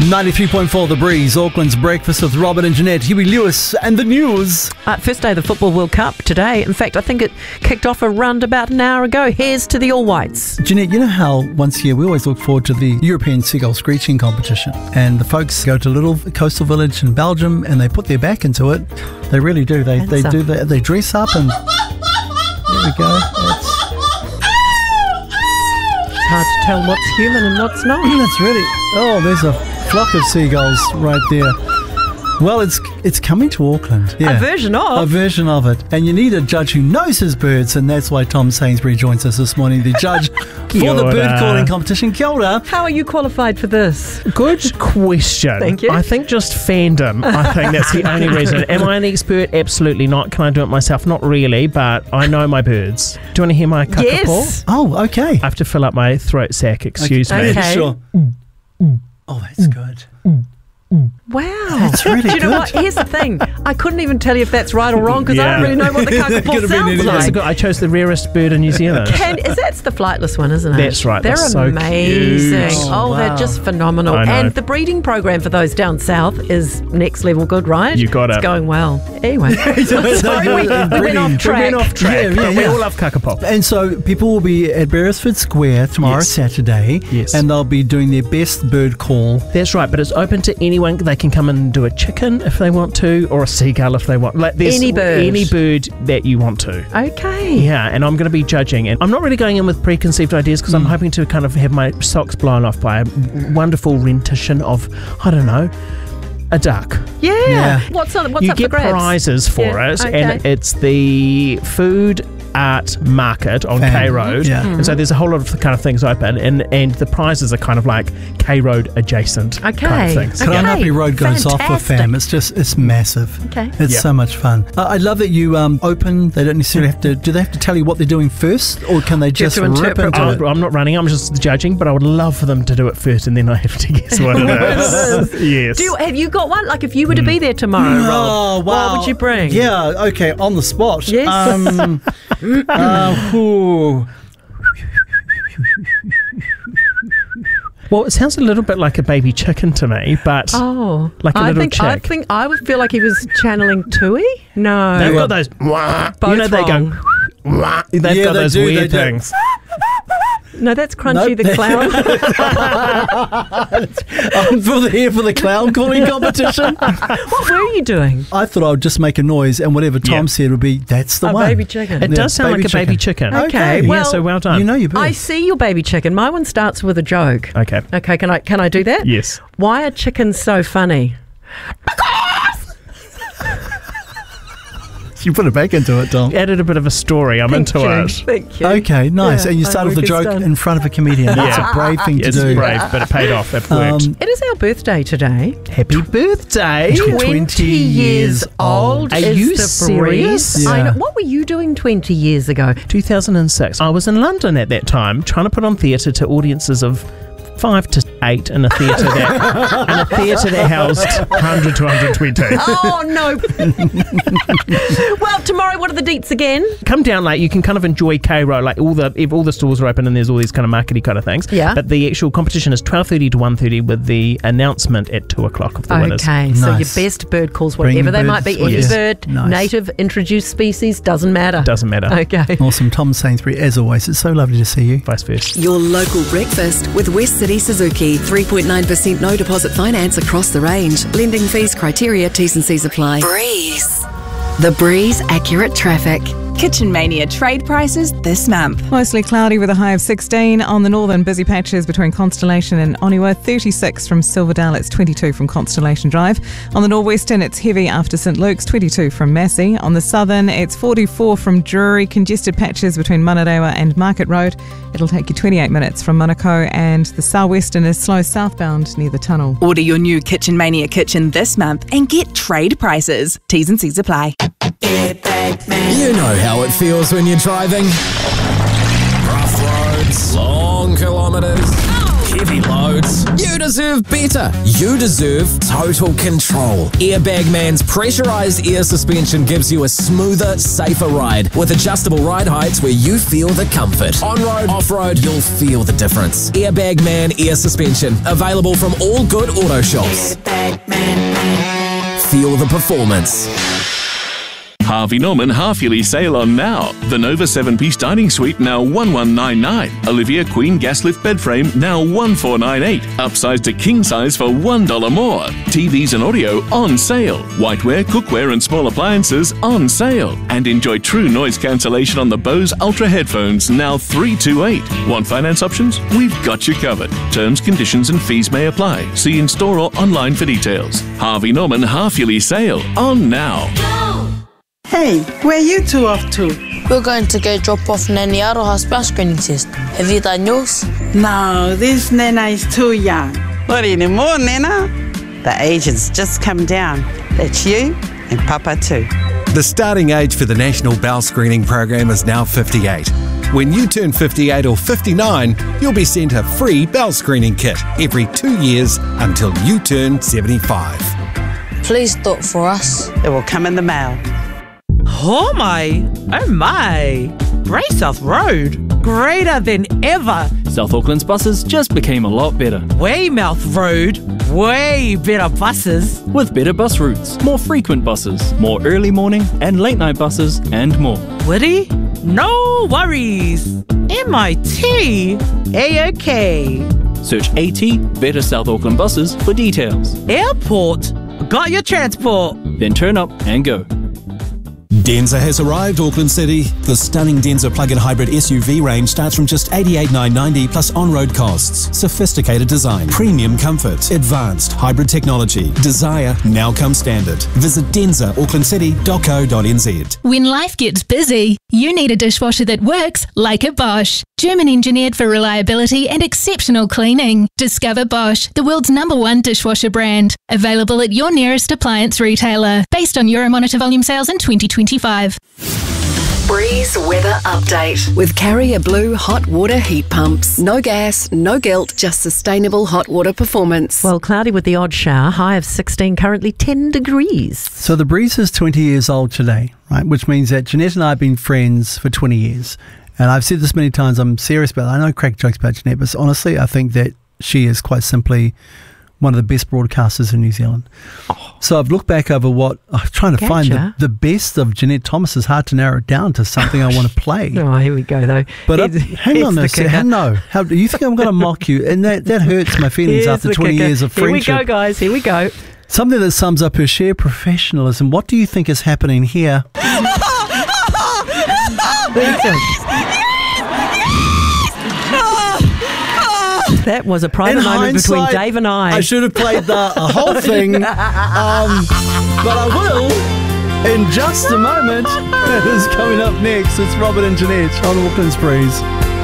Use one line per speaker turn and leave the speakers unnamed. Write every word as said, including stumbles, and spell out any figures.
ninety-three point four The Breeze, Auckland's Breakfast with Robin and Jeanette, Huey Lewis and the news.
Uh, first day of the Football World Cup today. In fact, I think it kicked off around about an hour ago. Here's to the All Whites.
Jeanette, you know how once a year we always look forward to the European Seagull Screeching competition, and the folks go to a little coastal village in Belgium and they put their back into it. They really do. They they do. They, they dress up and there we go. That's,
It's hard to tell what's human and what's not.
that's really. Oh, there's a flock of seagulls right there. Well, it's it's coming to Auckland. Yeah.
A version of.
A version of it. And you need a judge who knows his birds, and that's why Tom Sainsbury joins us this morning, the judge for the bird calling competition. Kia ora.
How are you qualified for this?
Good question.
Thank you.
I think just fandom. I think that's the only reason. Am I an expert? Absolutely not. Can I do it myself? Not really, but I know my birds. Do you want to hear my kakapo?
Yes.
Oh, okay.
I have to fill up my throat sac, excuse
okay.
me.
Okay.
Sure. Oh, that's good.
Wow.
That's really
Do you know
good.
what? Here's the thing. I couldn't even tell you if that's right or wrong because I
Yeah.
don't really know what the
Could
kakapo
have been
sounds
anything.
That's
like.
good. I chose the rarest bird in New Zealand.
Can, is that's the flightless one, isn't it?
That's right.
They're
They're so
amazing.
cute.
Oh,
Oh,
they're
wow.
just phenomenal.
I know.
And the breeding program for those down south is next level good, right?
You got it.
It's going well. Anyway, sorry, we, we went
Breeding.
off
We
track.
We went off track,
Yeah, yeah,
but we
yeah.
all love kakapo.
And so people will be at Beresford Square tomorrow,
Yes.
Saturday,
Yes.
and they'll be doing their best bird call.
That's right, but it's open to anyone. They can come and do a chicken if they want to, or a seagull if they want. Like there's
Any bird.
any bird that you want to.
Okay.
Yeah, and I'm going to be judging, and I'm not really going in with preconceived ideas because I'm hoping to kind of have my socks blown off by a wonderful rendition of, I don't know, a duck.
Yeah.
Yeah.
What's on? What's
You
up
get
for grabs?
prizes for
Yeah,
it,
okay.
and it's the food art market on
Fan.
K Road,
Yeah.
and so there's a whole lot of kind of things open, and and the prizes are kind of like K Road adjacent kind
Okay.
of things.
Okay.
Karainapi Road goes off for
Fantastic.
fam. It's just, it's massive.
Okay.
It's
Yeah.
so much fun. Uh, I love that you um, open, they don't necessarily have to, do they have to tell you what they're doing first, or can they
you have
just
to
rip
interpret
into
what-
it?
I'm, I'm not running, I'm just judging, but I would love for them to do it first and then I have to guess what it is. Yes.
Do you, have you got one? Like if you were to be there tomorrow, Rob,
Oh, wow.
what would you bring?
Yeah, okay, on the spot.
Yes.
Um, uh, ooh.
Well, it sounds a little bit like a baby chicken to me, but
Oh,
Like a
I
little
think I
chick.
think I would feel like he was channeling Tui. No,
they've got those, wah,
Both
you know, they
wrong.
go, wah, they've
Yeah,
got
they
those
do,
weird
they do.
things.
no, that's Crunchy
Nope.
the clown.
I'm for the, here for the clown calling competition.
What were you doing?
I thought I would just make a noise, and whatever Tom
Yeah.
said would be, that's the
A
one.
baby chicken.
It
Yeah,
does sound
baby
like a baby chicken.
Okay,
Okay.
Yeah,
well,
so well done.
You know your bird.
I see your baby chicken. My one starts with a joke.
Okay.
Okay, can I can I do that?
Yes.
Why are chickens so funny?
You put it back into it, Tom.
Added a bit of a story. I'm
Thank
into
you.
it.
Thank you.
Okay, nice.
Yeah,
and you
my
started with the
work is
joke
done.
in front of a comedian. That's
Yeah.
a brave thing to
It's
do.
brave, but it paid off. It worked.
Um,
It is our birthday today.
Happy birthday.
twenty years old.
Are
is
you
the
serious?
breeze. I
Yeah.
know. What were you doing twenty years ago?
two thousand six. I was in London at that time trying to put on theatre to audiences of five to eight in a theatre that in a theatre that housed one hundred to one hundred twenty.
Oh, no. Well, tomorrow, what are the deets again?
Come down late, you can kind of enjoy K Road, like all the if all the stores are open and there's all these kind of markety kind of things.
Yeah.
But the actual competition is twelve thirty to one thirty with the announcement at two o'clock of the winners.
Okay, so
Nice.
your best bird calls,
Bring
whatever they
birds
might be,
with
any
you.
bird,
Nice.
native, introduced species, doesn't matter.
Doesn't matter.
Okay.
Awesome. Tom Sainsbury, as always. It's so lovely to see you.
Vice versa.
Your local breakfast with West City Suzuki. three point nine percent no deposit finance across the range. Lending fees, criteria, T's and C's apply. Breeze. The Breeze Accurate Traffic.
Kitchen Mania trade prices this month.
Mostly cloudy with a high of sixteen. On the northern, busy patches between Constellation and Oniwa. thirty-six from Silverdale, it's twenty-two from Constellation Drive. On the northwestern, it's heavy after St Luke's, twenty-two from Massey. On the southern, it's forty-four from Drury. Congested patches between Manarewa and Market Road. It'll take you twenty-eight minutes from Manukau. And the southwestern is slow southbound near the tunnel.
Order your new Kitchen Mania kitchen this month and get trade prices. T's and C's apply.
You know how it feels when you're driving. Rough roads, long kilometres. heavy loads. You deserve better. You deserve total control. Airbag Man's pressurized air suspension gives you a smoother, safer ride with adjustable ride heights where you feel the comfort. On-road, off-road, you'll feel the difference. Airbag Man air suspension, available from all good auto shops. Airbag Man. Feel the performance.
Harvey Norman half-yearly sale on now. The Nova seven-piece dining suite now one one nine nine. Olivia Queen gas lift bed frame now one four nine eight. Upsized to king size for one dollar more. T Vs and audio on sale. Whiteware, cookware and small appliances on sale. And enjoy true noise cancellation on the Bose Ultra headphones now three two eight. Want finance options? We've got you covered. Terms, conditions and fees may apply. See in store or online for details. Harvey Norman half-yearly sale on now.
Hey, where you two off to?
We're going to go drop off Nanny Aroha's bowel screening test. Have you done yours?
No, this Nana is too young. What anymore, Nana? The age has just come down. That's you and Papa too.
The starting age for the National Bowel Screening Program is now fifty-eight. When you turn fifty-eight or fifty-nine, you'll be sent a free bowel screening kit every two years until you turn seventy-five.
Please do it for us.
It will come in the mail.
Oh my, oh my. Grey South Road, greater than ever.
South Auckland's buses just became a lot better.
Weymouth Road, way better buses.
With better bus routes, more frequent buses, more early morning and late night buses, and more.
Woody? No worries. M I T, A-OK.
Search AT, Better South Auckland Buses for details.
Airport, got your transport.
Then turn up and go.
Denza has arrived, Auckland City. The stunning Denza plug-in hybrid S U V range starts from just eighty-eight thousand nine hundred ninety dollars plus on-road costs. Sophisticated design, premium comfort, advanced hybrid technology. Desire now comes standard. Visit denza auckland city dot co dot n z.
When life gets busy, you need a dishwasher that works like a Bosch. German engineered for reliability and exceptional cleaning. Discover Bosch, the world's number one dishwasher brand. Available at your nearest appliance retailer. Based on Euromonitor volume sales in twenty twenty-five.
Breeze weather update with Carrier Blue hot water heat pumps. No gas, no guilt, just sustainable hot water performance.
Well, cloudy with the odd shower, high of sixteen, currently ten degrees.
So the Breeze is twenty years old today, right? Which means that Jeanette and I have been friends for twenty years. And I've said this many times, I'm serious about it. I know I crack jokes about Jeanette, but honestly, I think that she is quite simply one of the best broadcasters in New Zealand. Oh. So I've looked back over what I'm trying to gotcha. find the, the best of Jeanette Thomas. Is hard to narrow it down to something I want to play.
Oh, here we go though.
But uh, hang on a second. No, how do you think I'm going to mock you? And that, that hurts my feelings
Here's
after twenty
kicker.
years of friendship.
Here we go, guys. Here we go.
Something that sums up her sheer professionalism. What do you think is happening here?
That was a private
In
moment between Dave and I.
I should have played the a whole thing, um, but I will in just a moment. It is coming up next. It's Robert and Jeanette on Auckland's Breeze.